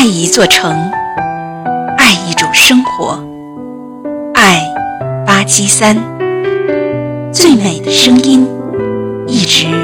一座城，爱一种生活，爱873，最美的声音，一直